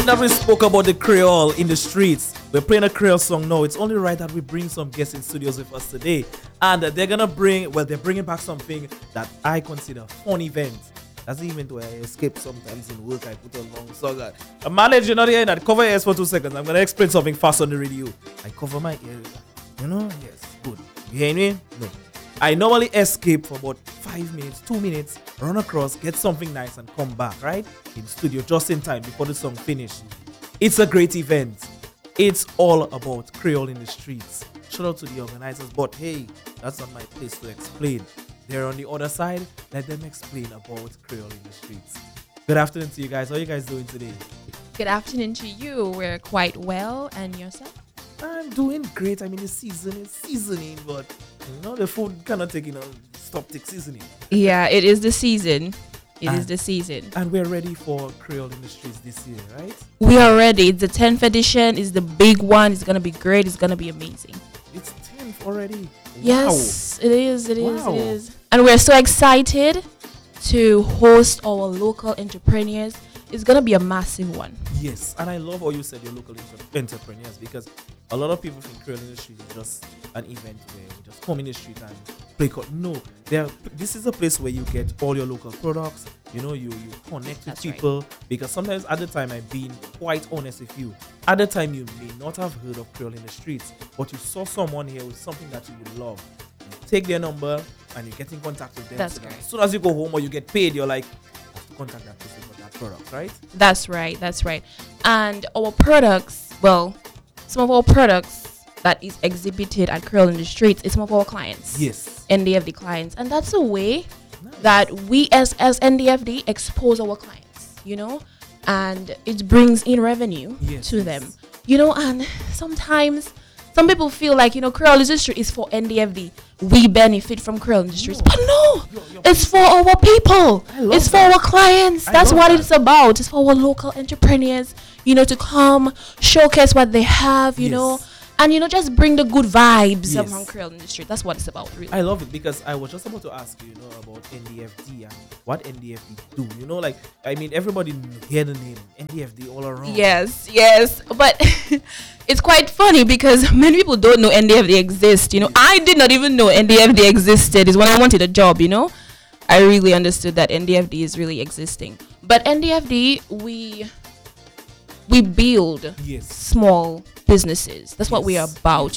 Seeing that we spoke about the Creole in the streets, we're playing a Creole song now. It's only right that we bring some guests in studios with us today. And they're bringing back something that I consider fun event. That's the event where I escape sometimes in work. I put a long song on. A manage, you're not here, and cover your ears for 2 seconds. I'm going to explain something fast on the radio. I cover my ears. Yes, good. You hear me? No. I normally escape for about 5 minutes, 2 minutes, run across, get something nice, and come back, right? In studio just in time before the song finished. It's a great event. It's all about Creole in the streets. Shout out to the organizers, but hey, that's not my place to explain. They're on the other side. Let them explain about Creole in the streets. Good afternoon to you guys. How are you guys doing today? Good afternoon to you. We're quite well. And yourself? I'm doing great. I mean, the season is seasoning, but the food cannot take, stop take seasoning. Yeah, it is the season. It is the season. And we're ready for Creole in the streets this year, right? We are ready. It's the 10th edition. It's the big one. It's going to be great. It's going to be amazing. It's 10th already. Yes, wow. It is. It wow. is. And we're so excited to host our local entrepreneurs. It's going to be a massive one. Yes, and I love how you said your local entrepreneurs, because a lot of people think Creole in the Street is just an event where you just come in the street and play. No, this is a place where you get all your local products. You connect with people. Right. Because sometimes at the time, I've been quite honest with you. At the time, you may not have heard of Creole in the Streets, but you saw someone here with something that you would love. You take their number and you get in contact with them. That's so right. As soon as you go home or you get paid, you're like, I have to contact that person for that product, right? That's right. And our products, some of our products that is exhibited at Creole in the Streets is some of our clients. Yes. NDFD clients. And that's a way that we as NDFD expose our clients, and it brings in revenue to them. And sometimes some people feel like, Creole Industry is for NDFD. We benefit from Creole Industries. But no, it's for our people. It's for our clients. That's what it's about. It's for our local entrepreneurs, to come, showcase what they have, and, just bring the good vibes from Creole Industry. That's what it's about, really. I love it, because I was just about to ask you, about NDFD and what NDFD do. Everybody hear the name NDFD all around. Yes. But it's quite funny because many people don't know NDFD exists. I did not even know NDFD existed. Is when I wanted a job, I really understood that NDFD is really existing. But NDFD, we build small businesses. That's what we are about,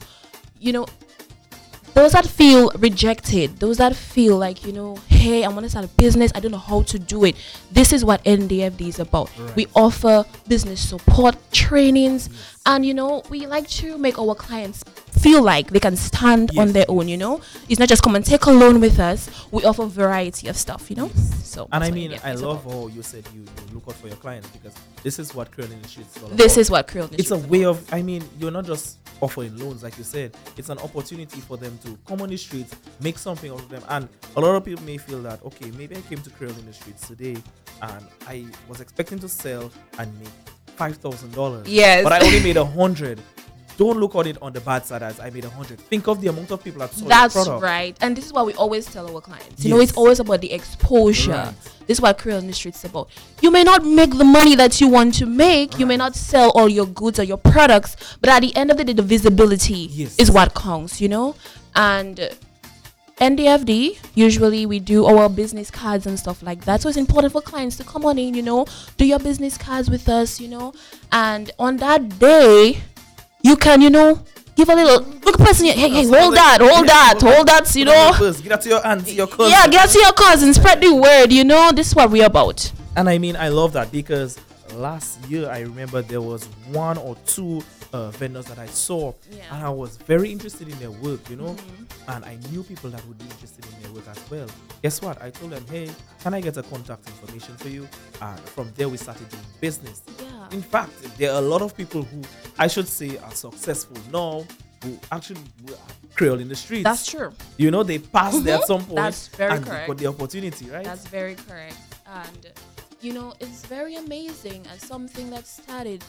those that feel rejected, those that feel like, hey, I want to start a business, I don't know how to do it. This is what NDFD is about. Right. We offer business support, trainings, and, we like to make our clients feel like they can stand on their own, It's not just come and take a loan with us. We offer variety of stuff, So, and I love how you said you look out for your clients, because this is what Creole in the Streets is all about. This is what Creole in the Streets is a way of, you're not just offering loans, like you said. It's an opportunity for them to come on the streets, make something out of them. And a lot of people may feel that, okay, maybe I came to Creole in the Streets today and I was expecting to sell and make $5,000. Yes. But I only made 100. Don't look on it on the bad side as I made 100. Think of the amount of people that saw That's your product. right. And this is what we always tell our clients. It's always about the exposure. Right. This is what Creole in the Streets is about. You may not make the money that you want to make. Right. You may not sell all your goods or your products. But at the end of the day, the visibility is what counts, And NDFD, usually we do our business cards and stuff like that. So it's important for clients to come on in, do your business cards with us, And on that day, you can, give a little look person. Hey, hold that, Get out to your auntie, your cousin. Yeah, get out to your cousin. Spread the word. This is what we're about. And I love that, because last year I remember there was 1 or 2 vendors that I saw, and I was very interested in their work, and I knew people that would be interested in their work as well. Guess what? I told them, hey, can I get a contact information for you? And from there we started doing business. Yeah. In fact, there are a lot of people who I should say are successful now, who actually were Creole in the Streets. That's true. They passed there at some point. That's very and correct. got the opportunity, right? That's very correct. And it's very amazing, as something that started,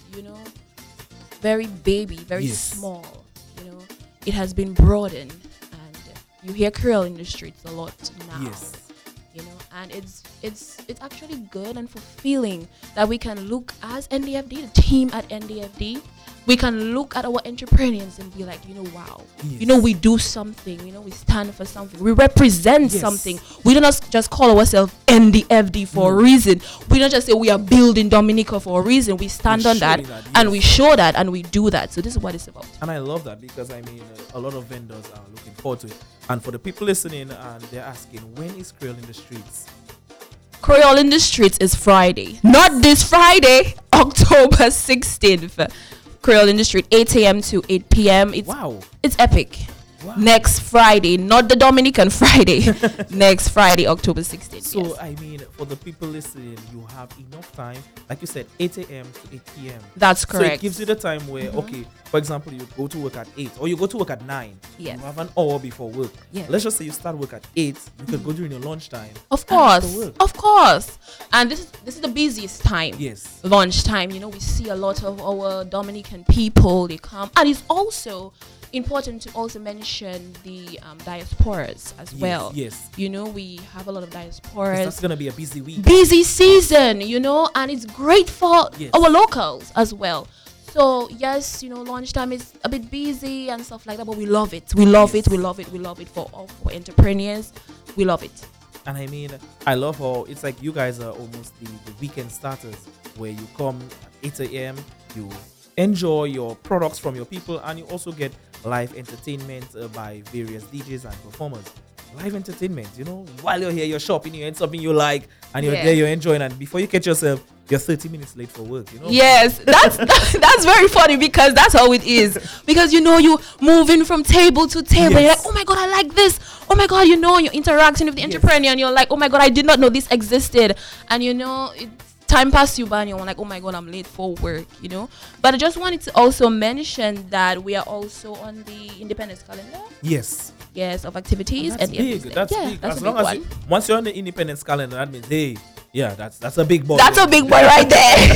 very baby, very small, it has been broadened, and you hear Creole in the Streets a lot now. and it's actually good and fulfilling that we can look as NDFD, the team at NDFD. We can look at our entrepreneurs and be like, wow, Yes. We do something, we stand for something, we represent Yes. something. We don't just call ourselves NDFD for a reason. We don't just say we are building Dominica for a reason. We stand on that, and we show that, and we do that. So this is what it's about. And I love that because a lot of vendors are looking forward to it. And for the people listening, and they're asking, when is Creole in the Streets? Creole in the Streets is Friday, not this Friday, October 16th. Creole in the Street, 8 a.m. to 8 p.m. It's epic. Wow. Next Friday, not the Dominican Friday. Next Friday, October 16th. So, yes. I mean, for the people listening, you have enough time. Like you said, 8 a.m. to 8 p.m. That's correct. So, it gives you the time where, okay, for example, you go to work at 8 or you go to work at 9. Yes. You have an hour before work. Yes. Let's just say you start work at 8. You can go during your lunchtime. Of course. And this is the busiest time. Yes. Lunchtime. We see a lot of our Dominican people. They come, and it's also important to also mention the diasporas as well. Yes. We have a lot of diasporas. That's gonna be a busy week. Busy season, and it's great for our locals as well. So yes, lunchtime is a bit busy and stuff like that, but we love it. We love it. We love it. We love it for entrepreneurs. We love it. And I mean, I love how it's like you guys are almost the weekend starters, where you come at 8 a.m., you enjoy your products from your people, and you also get live entertainment by various DJs and performers. Live entertainment, while you're here, you're shopping, you end something you like, and you're there, you're enjoying, and before you catch yourself, you're 30 minutes late for work, Yes, that's very funny, because that's how it is. Because you moving from table to table, you're like, oh my god, I like this. Oh my god, you're interacting with the entrepreneur, and you're like, oh my god, I did not know this existed. And time passed you by, and you're like, oh my god, I'm late for work, But I just wanted to also mention that we are also on the Independence calendar. Yes, of activities. That's big. That's big. That's as long as once you're on the Independence calendar, that means, hey, that's a big boy. That's a big boy right there.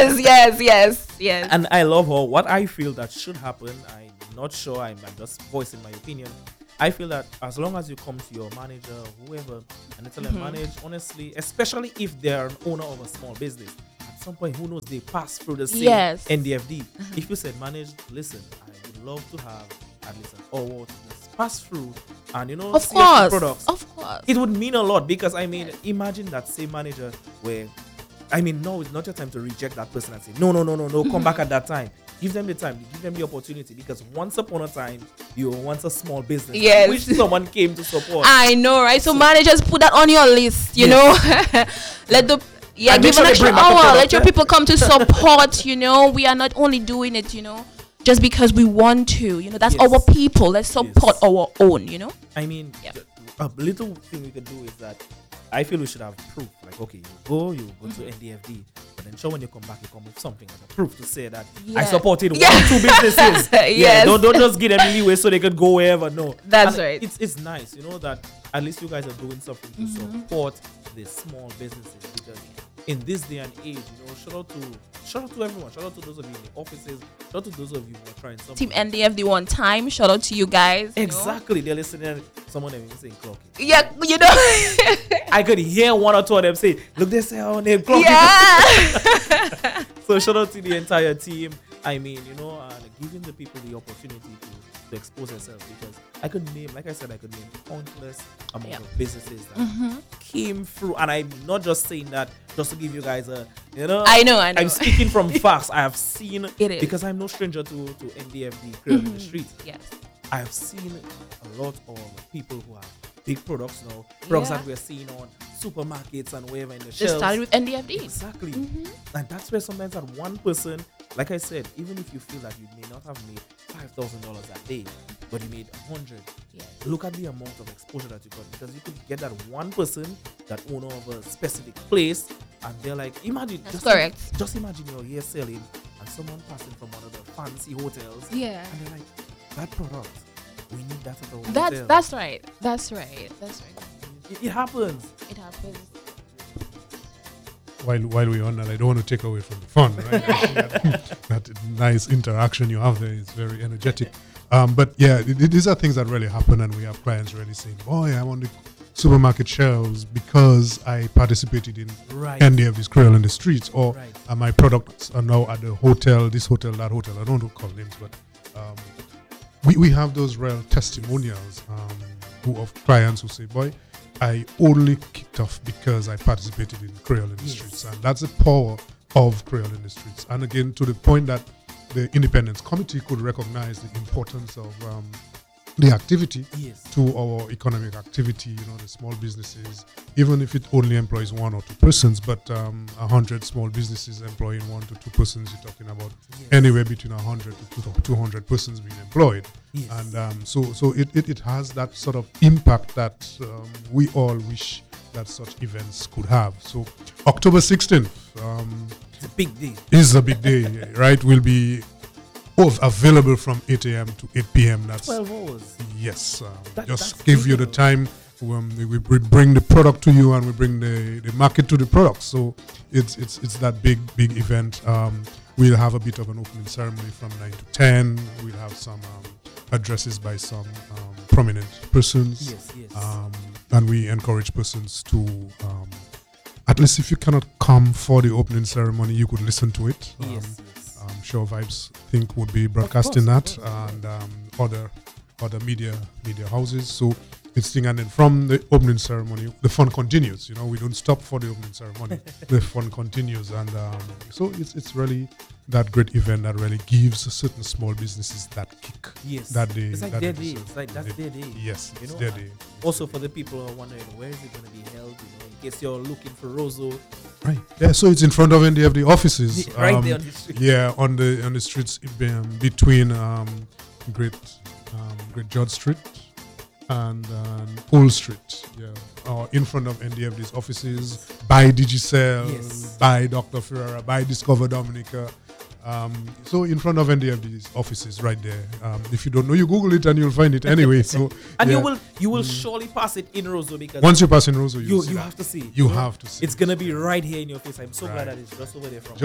yes. And I love how what I feel that should happen. I'm not sure. I'm just voicing my opinion. I feel that as long as you come to your manager, whoever, and you tell them manage, honestly, especially if they're an owner of a small business, at some point, who knows, they pass through the same NDFD. If you said, manage, listen, I would love to have at least an hour to just pass through and, of course, products. Of course. It would mean a lot, because, I mean, imagine that same manager where, I mean, no, it's not your time to reject that person and say, no, come back at that time. Give them the time, give them the opportunity, because once upon a time, you were once a small business which someone came to support. I know, right? So managers, put that on your list, know. Let the give an extra hour. Let your people come to support, We are not only doing it, just because we want to, that's our people. Let's support our own, I mean, a little thing we could do is that I feel we should have proof. Like, okay, you go to NDFD, but then sure when you come back, you come with something as a proof to say that I supported 1 or 2 businesses. Don't just give them leeway so they could go wherever. No, that's right. It's nice, that at least you guys are doing something to support the small businesses, because in this day and age, shout out to everyone. Shout out to those of you in the offices. Shout out to those of you who are trying something. Team NDFD one time. Shout out to you guys. Exactly. They're listening. Someone even saying clocking. Yeah, I could hear 1 or 2 of them say, look, they say our name clocking. Yeah. So shout out to the entire team. I mean, giving the people the opportunity to expose themselves, because I could name countless amount of businesses that came through, and I'm not just saying that just to give you guys a, I know. I'm speaking from facts. I have seen it, because I'm no stranger to NDFD Creole in the Streets. Yes, I have seen a lot of people who have big products now, products that we're seeing on supermarkets and wherever in the shelves. They started with NDFD. Exactly. And that's where sometimes that one person, like I said, even if you feel that you may not have made $5,000 a day, but you made 100, look at the amount of exposure that you got, because you could get that one person, that owner of a specific place, and they're like, imagine, just imagine you're here selling, and someone passing from one of the fancy hotels, and they're like, that product, we need that at the hotel. That's right. It happens. While we're on that, I don't want to take away from the fun, right? that nice interaction you have there is very energetic. But yeah, these are things that really happen, and we have clients really saying, "Boy, I want to supermarket shelves because I participated in NDFD's Creole in the Streets, or my products are now at the hotel, this hotel, that hotel. I don't want to call names, but we have those real testimonials of clients who say, boy, I only kicked off because I participated in Creole in the Streets. And that's the power of Creole in the Streets. And again, to the point that the Independence Committee could recognize the importance of the activity to our economic activity, the small businesses, even if it only employs 1 or 2 persons, but 100 small businesses employing 1 to 2 persons, you're talking about anywhere between 100 to 200 persons being employed. And so it has that sort of impact that we all wish that such events could have. So October 16th it's a big day. Is a big day, right? Will be available from 8 a.m. to 8 p.m. That's 12 hours. Yes. Just give you the time. We bring the product to you, and we bring the market to the product. So it's that big event. We'll have a bit of an opening ceremony from 9 to 10. We'll have some addresses by some prominent persons. And we encourage persons to, at least if you cannot come for the opening ceremony, you could listen to it. I'm sure Vibes think would be broadcasting that, and other media houses. So it's thing, and then from the opening ceremony, the fun continues. We don't stop for the opening ceremony. The fun continues, and so it's really that great event that really gives certain small businesses that kick. That day. It's like that their episode. day. It's like that's their day. Yes, it's their day. Also, for the people who are wondering where is it going to be held, in case you're looking for Roseau. Right. Yeah. So it's in front of NDFD offices. Right there on the street. Yeah, on the streets between Great George Street and Old Street. Yeah. In front of NDFD's offices, by Digicel, by Dr. Ferrara, by Discover Dominica. So in front of NDFD's offices, right there. If you don't know, you Google it and you'll find it anyway. So and you will surely pass it in Roseau, because once you pass in Roseau, you have to see it. You have to see. It's gonna be right here in your face. I'm so glad that it's just over there from.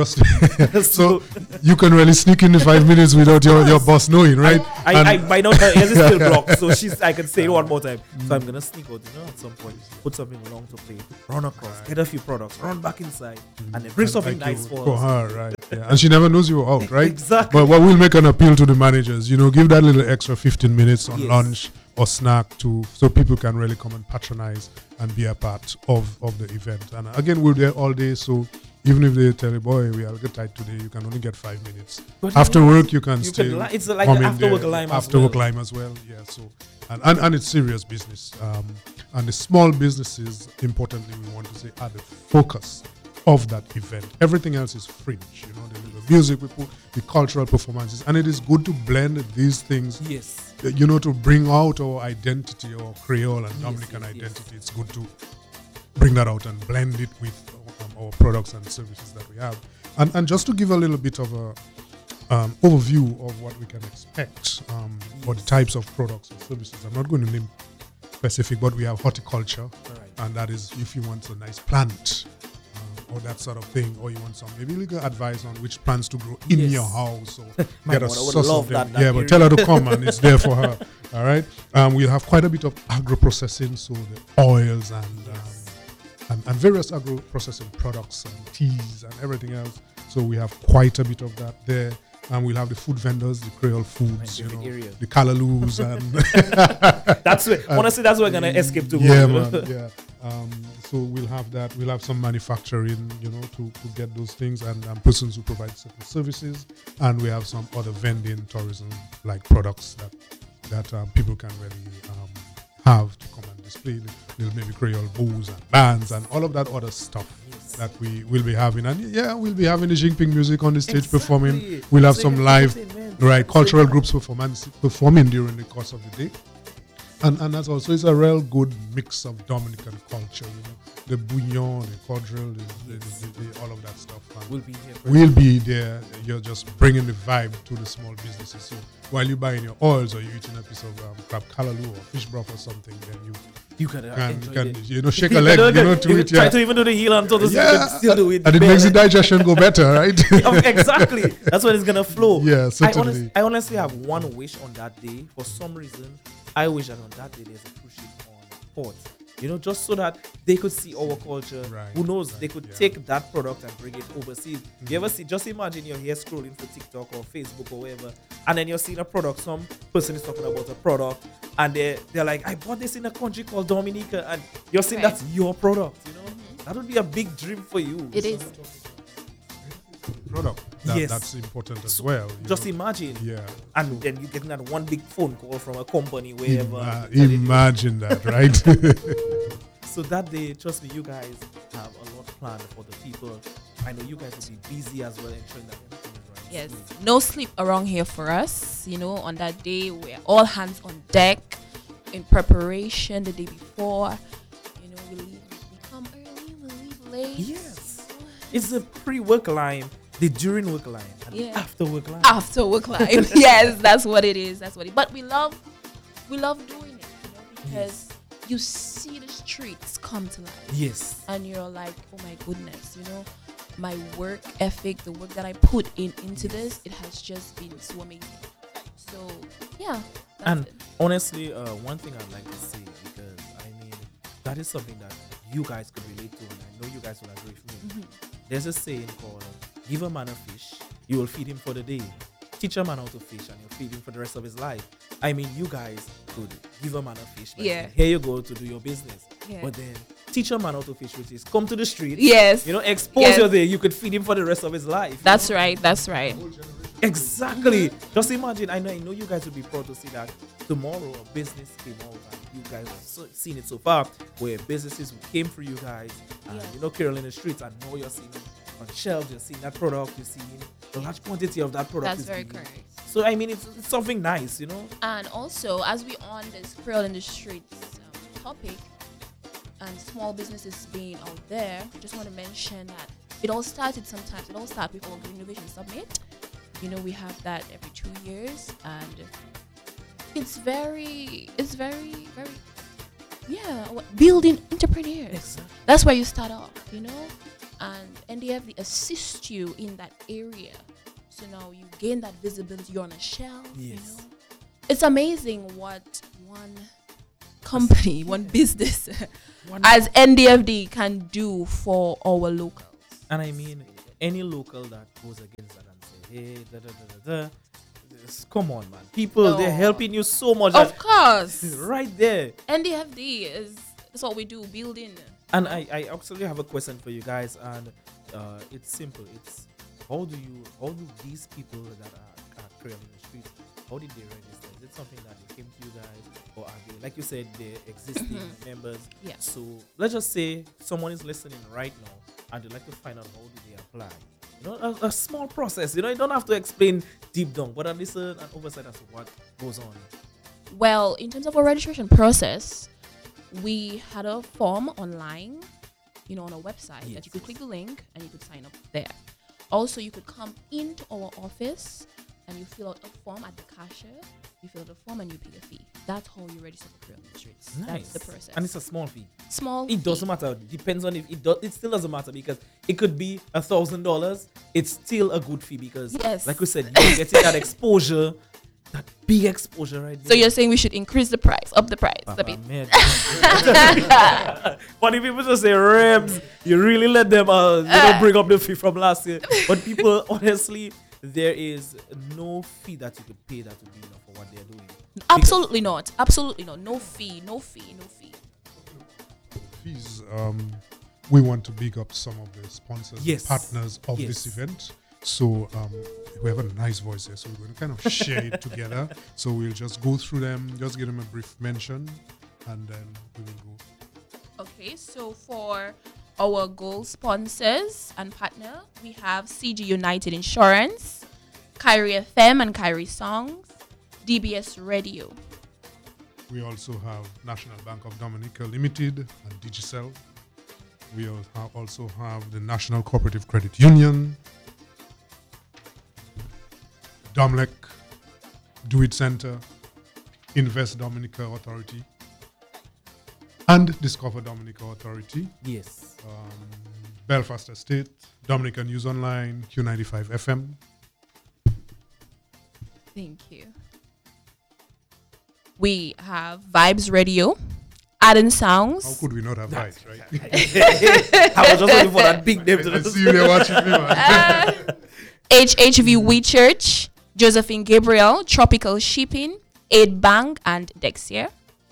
So you can really sneak in the 5 minutes without your boss knowing, right? I by now her ears is still blocked, so I can say it one more time. So I'm gonna sneak out, at some point, put something along to play, run across, get a few products, run back inside, and then bring something nice for her, right? Yeah. And she never knows you were out, right? Exactly. But we'll make an appeal to the managers. Give that little extra 15 minutes on lunch or snack so people can really come and patronize and be a part of the event. And again, we're there all day, so even if they tell you, boy, we are get tight today, you can only get 5 minutes. But after work, you can still. It's like the after-work lime as well. Yeah. So and it's serious business. And the small businesses, importantly, we want to say, are the focus of that event. Everything else is fringe. The music we put, the cultural performances, and it is good to blend these things. To bring out our identity, our Creole and Dominican identity. It's good to bring that out and blend it with our products and services that we have. And just to give a little bit of a overview of what we can expect, or the types of products and services. I'm not going to name specific, but we have horticulture, and that is if you want a nice plant, or that sort of thing, or you want some maybe legal advice on which plants to grow in your house, or get a source of them. But tell her to come, and it's there for her. All right. We'll have quite a bit of agro processing, so the oils and various agro processing products and teas and everything else. So we have quite a bit of that there. And we'll have the food vendors, the Creole foods, the callalus, and that's where honestly that's where we're gonna escape to. Yeah, man. Yeah. So we'll have that. We'll have some manufacturing, to get those things, and persons who provide certain services, and we have some other vending, tourism like products that people can really have to come and display. Little maybe Creole bows and bands and all of that other stuff that we will be having. And we'll be having the Jinping music on the stage performing. We'll have some live cultural groups performing during the course of the day. And that's also, it's a real good mix of Dominican culture, the bouillon, the quadrille, the all of that stuff. And we'll be there. You're just bringing the vibe to the small businesses. So while you're buying your oils or you're eating a piece of crab callaloo or fish broth or something, then you can shake a leg, to it. Try to even do the heel until the still do it. And it makes the digestion go better, right? Exactly. That's when it's gonna flow. Yeah, certainly. I honestly have one wish on that day. For some reason, I wish that on that day there's a cruise ship on port. just so that they could see our culture. Right, Who knows? right, They could yeah. take that product and bring it overseas. You ever see? Just imagine you're here scrolling for TikTok or Facebook or wherever, and then you're seeing a product. Some person is talking about a product, and they're like, "I bought this in a country called Dominica," and you're seeing Right. that's your product. That would be a big dream for you. It is. Product. Yes. That's important as well. Just imagine. Yeah. And then you getting that one big phone call from a company wherever. Imagine that, right? So that day, trust me, you guys have a lot planned for the people. I know you guys will be busy as well, ensuring that everything is right. Yes, no sleep around here for us. On that day, we're all hands on deck in preparation the day before. We come early, we leave late. Yes. It's the pre-work line, the during work line, and the Yeah. after work line. After work life. Yes, that's what it is. But we love doing it, because you see the streets come to life. Yes. And you're like, oh my goodness, my work ethic, the work that I put into this, it has just been so amazing. So yeah, that's And it. honestly, one thing I'd like to say, because that is something that you guys could relate to, and I know you guys will agree with me. There's a saying called, "Give a man a fish, you will feed him for the day. Teach a man how to fish, and you'll feed him for the rest of his life." You guys could give a man a fish. Like, Yeah. here you go to do your business. Yeah. But then teach a man how to fish, which is come to the street. Yes. Expose Yes. your day. You could feed him for the rest of his life. That's right. That's right. Exactly. Just imagine. I know you guys will be proud to see that tomorrow a business came out, and you guys have seen it so far, where businesses came through you guys, and Carol in the streets, and now you're seeing it on shelves, you're seeing that product, you're seeing the large quantity of that product. That's is very being- correct. So it's something nice. And also, as we on this Creole in the Streets topic, and small businesses being out there, just want to mention that it all starts with our Green Innovation Summit. We have that every 2 years, and it's very, very, building entrepreneurs. Exactly. That's where you start off, and NDFD assist you in that area. So now you gain that visibility, you're on a shelf, Yes. It's amazing what one company, one business as NDFD can do for our locals. And any local that goes against that and say, hey, da da da da da, come on, man. People, they're helping you so much. Of course. Right there. NDFD is what we do, building. And I actually have a question for you guys, and it's simple. It's how do these people that are Creole in the streets, how did they register? Is it something that they came to you guys, or are they, like you said, they're existing members? Yeah. So let's just say someone is listening right now, and they'd like to find out how do they apply. A small process. You don't have to explain deep down, but at least an oversight as to what goes on. Well, in terms of our registration process, we had a form online, on our website that you could click the link and you could sign up there. Also, you could come into our office and you fill out a form at the cashier. You fill out the form and you pay a fee. That's how you register for Creole in the Streets. Nice. That's the process. And it's a small fee. Small. It doesn't matter. Depends on if it still doesn't matter, because it could be $1,000. It's still a good fee, because Yes. like we said, you're getting that exposure, that big exposure right there. So you're saying we should increase the price, up the price a Papa, bit. man. Funny people just say Rams. You really let them bring up the fee from last year. But people, honestly, there is no fee that you could pay that would be enough for what they're doing. Absolutely not. Absolutely not. No fee. Fees, we want to big up some of the sponsors, Yes. partners of Yes. this event. So we have a nice voice here, so we're going to kind of share it together. So we'll just go through them, just give them a brief mention, and then we will go. Okay, so for our gold sponsors and partner, we have CG United Insurance, Kyrie FM and Kyrie Songs, DBS Radio. We also have National Bank of Dominica Limited and Digicel. We also have the National Cooperative Credit Union, Domlec, Do It Center, Invest Dominica Authority, and Discover Dominica Authority, Yes. Belfast Estate, Dominica News Online, Q95 FM. Thank you. We have Vibes Radio adding How sounds. could we not have right? I was just looking for that big name. I see you there watching me, man. HHV We Church, Josephine Gabriel, Tropical Shipping, Aid Bank, and Dexia.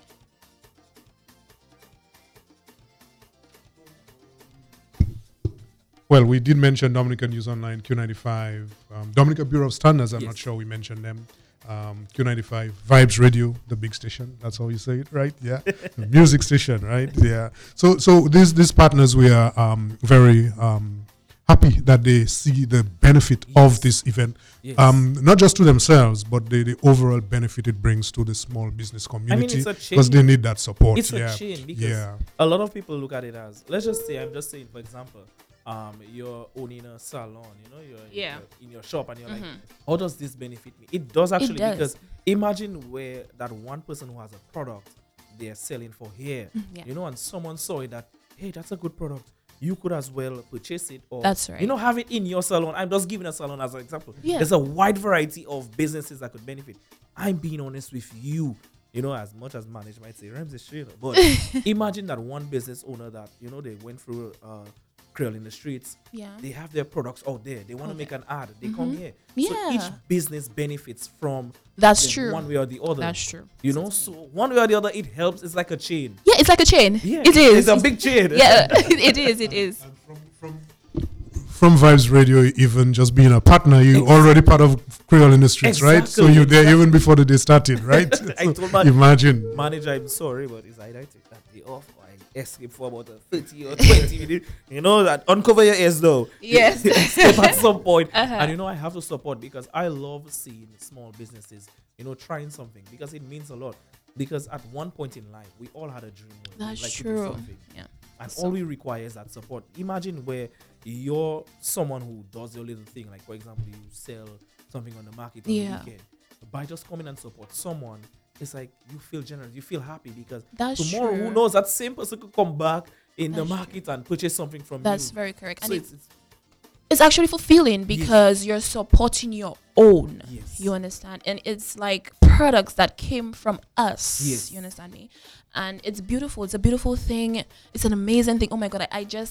Well, we did mention Dominica News Online, Q95, Dominica Bureau of Standards. I'm Yes. not sure we mentioned them. Q95, Vibes Radio, the big station. That's how you say it, right? Yeah, the music station, right? Yeah. So these partners, we are very happy that they see the benefit of this event, Yes. not just to themselves, but the overall benefit it brings to the small business community, it's a because chain. they need that support. It's yeah. a chain because Yeah. a lot of people look at it as, let's just say, I'm just saying, for example, you're owning a salon, you're in your shop, and you're like, how does this benefit me? It does actually, does. because imagine where that one person who has a product they're selling for here, Yeah. and someone saw it that, hey, that's a good product. You could as well purchase it, or That's right. have it in your salon. I'm just giving a salon as an example. Yeah. There's a wide variety of businesses that could benefit. I'm being honest with you. As much as management might say, Rams is straight up. But imagine that one business owner that, they went through Creole in the streets. Yeah. They have their products out there. They want to make an ad. They come here. So Yeah. each business benefits from That's the true. one way or the other. That's true. So one way or the other, it helps. It's like a chain. Yeah, it's like a chain. Yeah, It is. It's a big chain. Yeah, it is. It is. From Vibes Radio, even just being a partner, you're already part of Creole in the Streets, right? So Exactly, you're there even before the day started, right? I So told my imagine. manager, I'm sorry, but it's either I take that day off or I escape for about a 30 or 20 minutes. That uncover your ears though. Yes. Escape at some point. And I have to support, because I love seeing small businesses, trying something, because it means a lot. Because at one point in life, we all had a dream. Where we'd That's like to do true. something. Yeah. And all we require is that support. Imagine where you're someone who does your little thing, like for example, you sell something on the market on the weekend. By just coming and support someone, it's like you feel generous, you feel happy, because That's tomorrow, true. who knows, that same person could come back in the That's market and purchase something from That's you. very correct. So And it's it's actually fulfilling because you're supporting your own. Yes. You understand? And it's like products that came from us. Yes. You understand me? And it's beautiful. It's a beautiful thing. It's an amazing thing. Oh my God.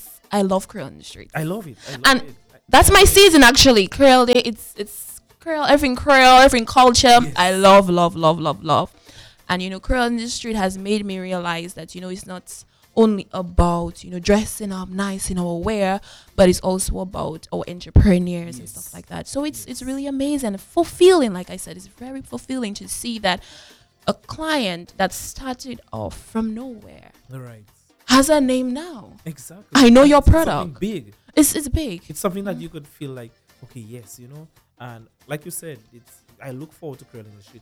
I love Creole in the Street. I love it. And that's my season actually. Creole Day. It's Creole, everything culture. Yes. I love, love, love, love, love. And Creole in the Street has made me realize that, it's not only about, dressing up nice in our wear, but it's also about our entrepreneurs and stuff like that. So it's really amazing, fulfilling. Like I said, it's very fulfilling to see that a client that started off from nowhere right. has a name now. Exactly. I know your It's something product. big. It's big. It's something that you could feel like, okay, yes, and like you said, I look forward to Creole in the Streets.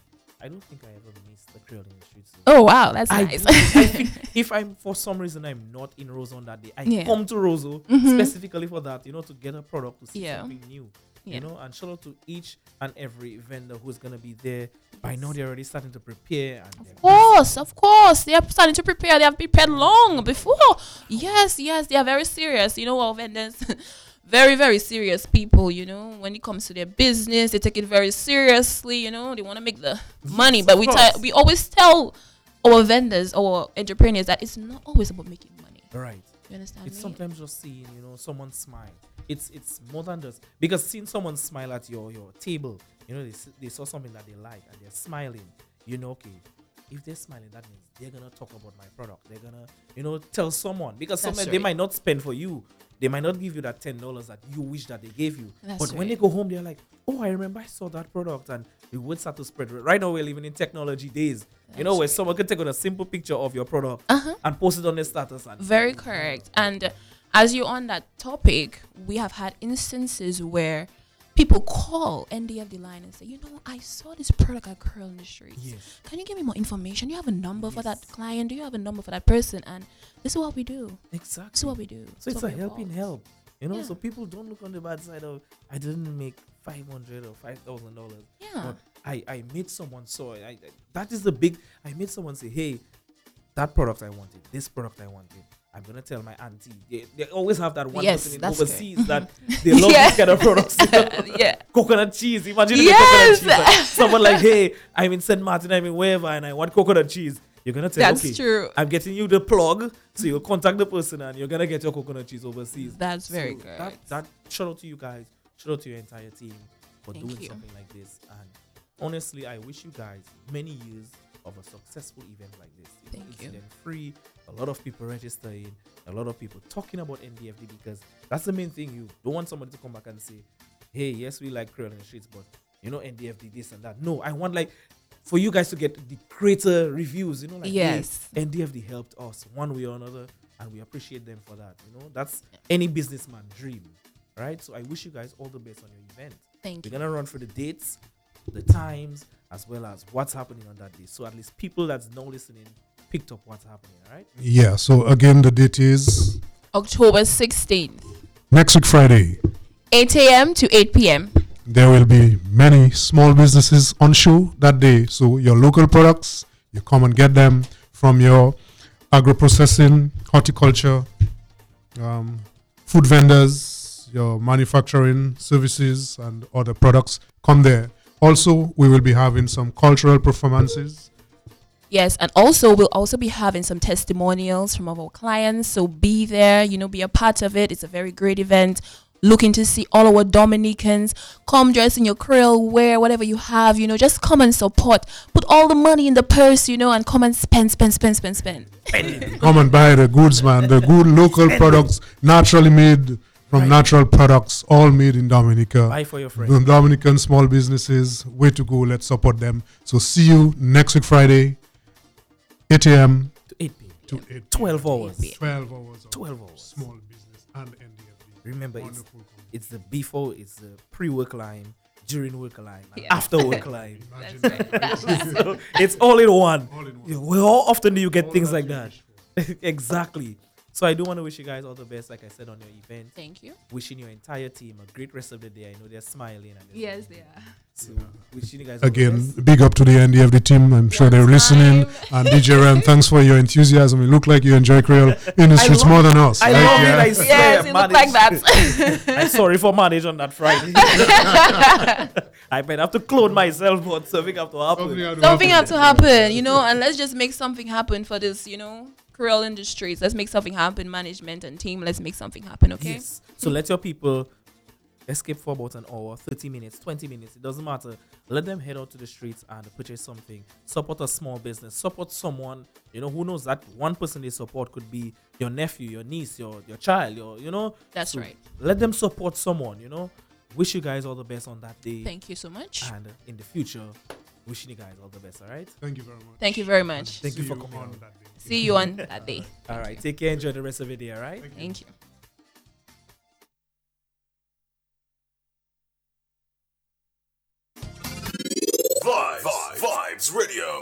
I don't think I ever missed the Creole in the Streets. Oh wow, that's nice. I think if I'm, for some reason, I'm not in Roseau on that day, I come to Roseau specifically for that, to get a product, to see something new. And shout out to each and every vendor who's gonna be there. By now they're already starting to prepare. And Of course. They are starting to prepare. They have prepared long before. Yes, they are very serious. Our vendors, very, very serious people, when it comes to their business, they take it very seriously, they want to make the money. But we always tell our vendors, our entrepreneurs, that it's not always about making money. right. You understand It's me? sometimes just seeing, someone smile. It's more than just, because seeing someone smile at your table, they saw something that they like and they're smiling. Okay, if they're smiling, that means they're gonna talk about my product. They're gonna, tell someone, because That's sometimes they right. might not spend for you. They might not give you that $10 that you wish that they gave you. That's But when right. they go home, they're like, oh, I remember I saw that product, and the word start to spread. Right now, we're living in technology days. Where someone can take out a simple picture of your product and post it on their status. And Very correct. And as you're on that topic, we have had instances where people call NDFD line and say, I saw this product at Creole in the Streets. Yes. Can you give me more information? Do you have a number for that client? Do you have a number for that person? And this is what we do. Exactly. This is what we do. So it's what a we helping evolve. help. Yeah. So people don't look on the bad side of, I didn't make $500 or $5,000. Yeah. But I made someone that is the big, I made someone say, hey, that product I wanted, this product I wanted. I'm gonna tell my auntie. They always have that one Yes, person in that's overseas that they love Yeah. these kind of products. Yeah. Coconut cheese. Imagine Yes. the coconut cheese. Like, someone like, hey, I'm in St. Martin, I'm in wherever, and I want coconut cheese. You're gonna tell, That's okay, true. I'm getting you the plug, so you'll contact the person and you're gonna get your coconut cheese overseas. That's very So good. That shout out to you guys, shout out to your entire team for Thank doing you. something like this. And honestly, I wish you guys many years of a successful event like this. Thank you. Incident free, a lot of people registering, a lot of people talking about NDFD, because that's the main thing. You don't want somebody to come back and say, hey, yes, we like Creole in the streets, but you know, NDFD this and that. No, I want like for you guys to get the greater reviews, you know, like Yes. hey, NDFD helped us one way or another, and we appreciate them for that. You know, that's any businessman dream, right? So I wish you guys all the best on your event. Thank We're you. gonna run through the dates, the times, as well as what's happening on that day. So at least people that's now listening picked up what's happening, all right? Yeah. So again, the date is October 16th, next week, Friday. 8 a.m. to 8 p.m. There will be many small businesses on show that day. So your local products, you come and get them from your agro-processing, horticulture, food vendors, your manufacturing services and other products. Come there. Also, we will be having some cultural performances. Yes, and also we'll also be having some testimonials from our clients. So be there, you know, be a part of it. It's a very great event. Looking to see all our Dominicans. Come dress in your Creole wear, whatever you have, you know, just come and support. Put all the money in the purse, you know, and come and spend. Come and buy the goods, man. The good local products, naturally made from natural products, all made in Dominica. Buy for your friends. The Dominican small businesses, way to go. Let's support them. So see you next week, Friday, 8 a.m. To 8 p.m. to 8 p.m. 12 hours. 12 hours. Of 12 hours. Small business and NDFD. Remember, Wonderful company. it's the before, it's the pre-work line, during work line, and Yeah. after work line. Imagine That's that. So it's all in one. All in one. Yeah, well, how often do you get All things that like you that? wish for. Exactly. So I do want to wish you guys all the best, like I said, on your event. Thank you. Wishing your entire team a great rest of the day. I know they're smiling. And they're Yes, smiling. they are. So wishing you guys all the Again, best. big up to the NDFD team. I'm sure they're listening. And DJ Ram, thanks for your enthusiasm. You look like you enjoy Creole in the streets love- more than us. I right? love it. Yeah. I swear, Yes, you look like manage- that. I'm sorry for manage on that Friday. I might have to clone myself, but something have to happen. Something has to happen, you know, and let's just make something happen for this, you know, Creole industries. Let's make something happen, management and team. Let's make something happen, okay? Yes. So let your people escape for about an hour, 30 minutes, 20 minutes. It doesn't matter. Let them head out to the streets and purchase something. Support a small business. Support someone. You know, who knows that one person they support could be your nephew, your niece, your child, you know. That's So right. Let them support someone, you know. Wish you guys all the best on that day. Thank you so much. And in the future, wishing you guys all the best, all right? Thank you very much. Thank you very much. Thank you See for coming on on. that day. See you on that day. All right. Take care. Enjoy the rest of the day, all right? Thank you. Vibes Radio.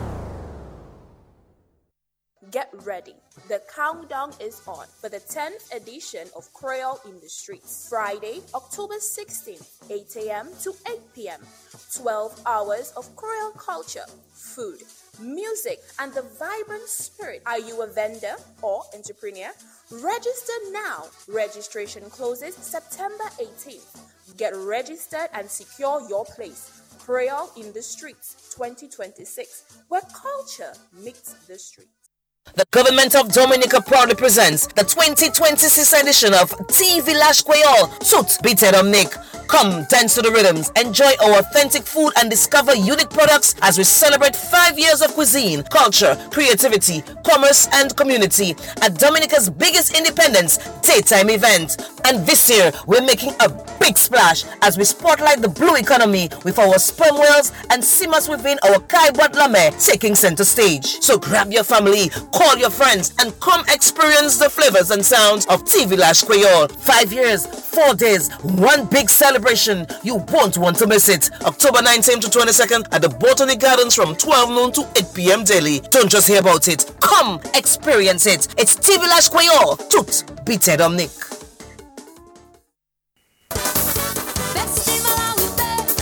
Get ready. The countdown is on for the 10th edition of Creole in the Streets. Friday, October 16th, 8 a.m. to 8 p.m. 12 hours of Creole culture, food, music, and the vibrant spirit. Are you a vendor or entrepreneur? Register now. Registration closes September 18th. Get registered and secure your place. Creole in the Streets 2026, where culture meets the street. The government of Dominica proudly presents the 2026 edition of TV Lash Creole. Suit Beated on Nick. Come dance to the rhythms, enjoy our authentic food and discover unique products as we celebrate 5 years of cuisine, culture, creativity, commerce and community at Dominica's biggest independence daytime event. And this year, we're making a big splash as we spotlight the blue economy with our sperm whales and seamers within our Kai Boat Lame taking center stage. So grab your family, call your friends, and come experience the flavors and sounds of TV Lash Creole. 5 years, 4 days, one big celebration. You won't want to miss it. October 19th to 22nd at the Botany Gardens from 12 noon to 8 p.m. daily. Don't just hear about it. Come experience it. It's TV Lash Creole. Tout Beated on Nick.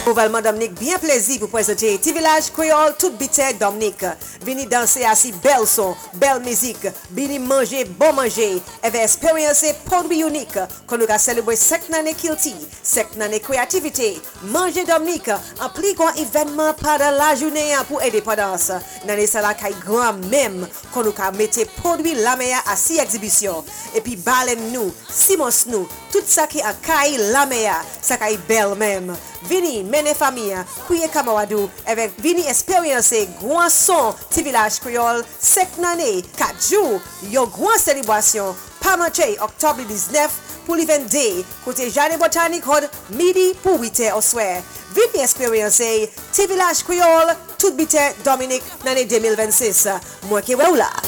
Gouvernement Dominique bien plaisir pour présenter Ti Village Creole tout bité Dominique. Vini danser assis bel son, belle musique, vini manger bon manger, et va expériencer produit unique qu'on nous a célébré 5 années Kilti, 5 années créativité. Manger Dominique, en plus grand événement pendant la journée pour indépendance. Dans ça la caille grand même qu'on nous a mettre produit la meilleure à 6 exhibitions. Et puis balen nous, Simons nous, tout ça qui a caille la meilleure, ça caille belle même. Vini mene famille, couille Kamawadou, avec vini expériencer grand son Ti Village Creole 5 années, 4 jours, yo grand célébration, pas manquer octobre 19 pour l'event day, côté Jardin Botanique Road, midi pour 8h au soir. Vini expériencer Ti Village Creole, tout bité Dominique, l'année 2026. Moi qui là.